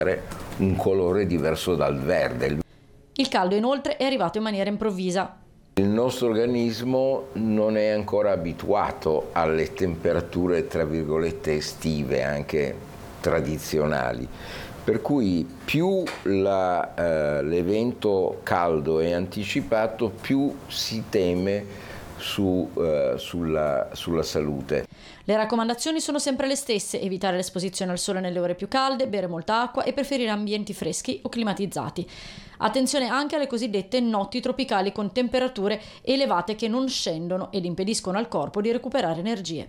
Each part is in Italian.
un colore diverso dal verde. Il caldo inoltre è arrivato in maniera improvvisa. Il nostro organismo non è ancora abituato alle temperature, tra virgolette, estive, anche tradizionali. Per cui più l'evento caldo è anticipato, più si teme sulla salute. Le raccomandazioni sono sempre le stesse: evitare l'esposizione al sole nelle ore più calde, bere molta acqua e preferire ambienti freschi o climatizzati. Attenzione anche alle cosiddette notti tropicali con temperature elevate che non scendono ed impediscono al corpo di recuperare energie.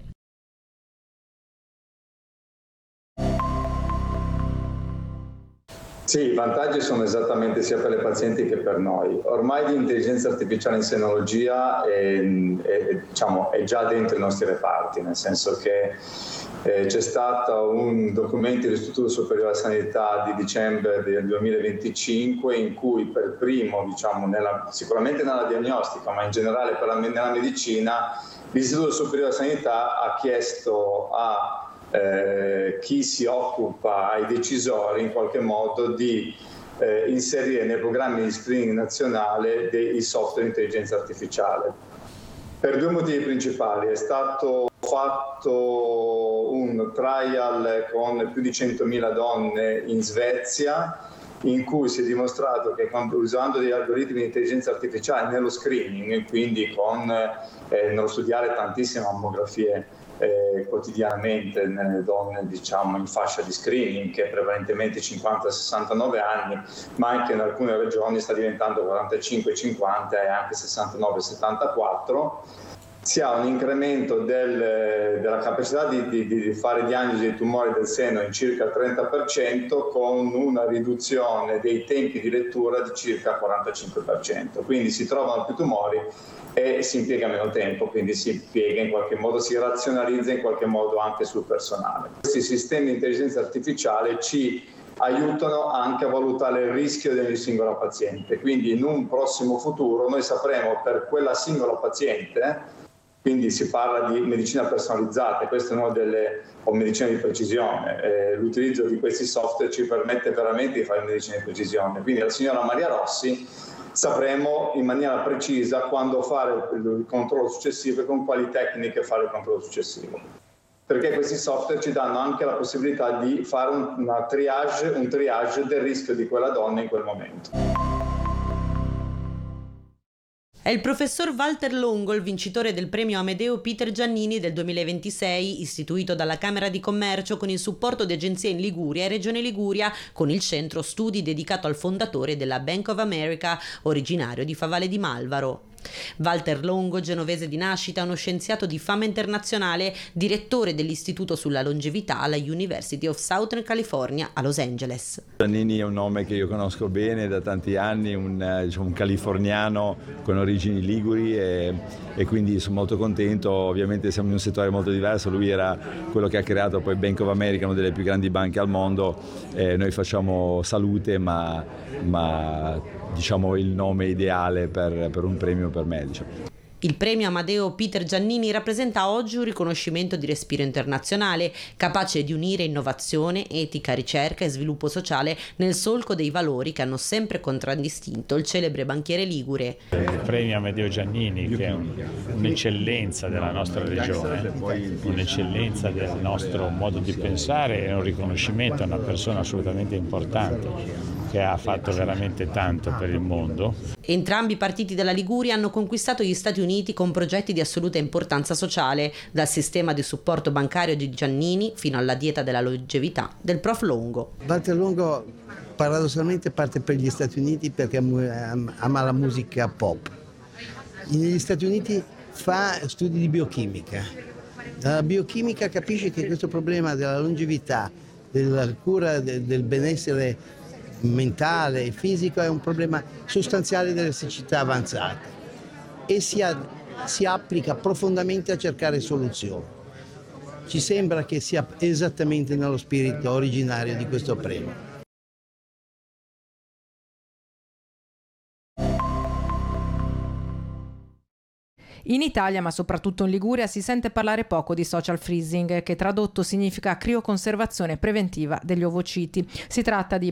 Sì, i vantaggi sono esattamente sia per le pazienti che per noi. Ormai di intelligenza artificiale in senologia è già dentro i nostri reparti, nel senso che c'è stato un documento dell'Istituto Superiore della Sanità di dicembre del 2025 in cui per primo, sicuramente nella diagnostica, ma in generale nella medicina, l'Istituto Superiore della Sanità ha chiesto a chi si occupa, ai decisori in qualche modo di inserire nei programmi di screening nazionale dei software di intelligenza artificiale. Per due motivi principali: è stato fatto un trial con più di 100.000 donne in Svezia, in cui si è dimostrato che usando degli algoritmi di intelligenza artificiale nello screening, quindi nello studiare tantissime mammografie quotidianamente nelle donne in fascia di screening, che è prevalentemente 50-69 anni, ma anche in alcune regioni sta diventando 45-50 e anche 69-74, si ha un incremento della capacità di fare diagnosi di tumori del seno in circa il 30%, con una riduzione dei tempi di lettura di circa il 45%. Quindi si trovano più tumori e si impiega meno tempo, quindi si impiega in qualche modo, si razionalizza in qualche modo anche sul personale. Questi sistemi di intelligenza artificiale ci aiutano anche a valutare il rischio di ogni singola paziente, quindi in un prossimo futuro noi sapremo per quella singola paziente, quindi si parla di medicina personalizzata, questa è una o medicina di precisione, l'utilizzo di questi software ci permette veramente di fare medicina di precisione, quindi la signora Maria Rossi sapremo in maniera precisa quando fare il controllo successivo e con quali tecniche fare il controllo successivo. Perché questi software ci danno anche la possibilità di fare un triage del rischio di quella donna in quel momento. È il professor Walter Longo, il vincitore del premio Amedeo Peter Giannini del 2026, istituito dalla Camera di Commercio con il supporto di agenzie in Liguria e Regione Liguria, con il centro studi dedicato al fondatore della Bank of America, originario di Favale di Malvaro. Walter Longo, genovese di nascita, uno scienziato di fama internazionale, direttore dell'Istituto sulla longevità alla University of Southern California a Los Angeles. Giannini è un nome che io conosco bene da tanti anni, un californiano con origini liguri e quindi sono molto contento. Ovviamente siamo in un settore molto diverso, lui era quello che ha creato poi Bank of America, una delle più grandi banche al mondo, noi facciamo salute ma diciamo il nome ideale per un premio per me. Il premio Amedeo Peter Giannini rappresenta oggi un riconoscimento di respiro internazionale, capace di unire innovazione, etica, ricerca e sviluppo sociale nel solco dei valori che hanno sempre contraddistinto il celebre banchiere ligure. Il premio Amedeo Giannini, che è un'eccellenza della nostra regione, un'eccellenza del nostro modo di pensare, è un riconoscimento a una persona assolutamente importante, che ha fatto veramente tanto per il mondo. Entrambi i partiti della Liguria hanno conquistato gli Stati Uniti con progetti di assoluta importanza sociale, dal sistema di supporto bancario di Giannini fino alla dieta della longevità del prof Longo. Walter Longo paradossalmente parte per gli Stati Uniti perché ama la musica pop. Negli Stati Uniti fa studi di biochimica. Dalla biochimica capisce che questo problema della longevità, della cura del benessere mentale e fisico è un problema sostanziale delle siccità avanzate e si applica profondamente a cercare soluzioni. Ci sembra che sia esattamente nello spirito originario di questo premio. In Italia, ma soprattutto in Liguria, si sente parlare poco di social freezing, che tradotto significa crioconservazione preventiva degli ovociti. Si tratta di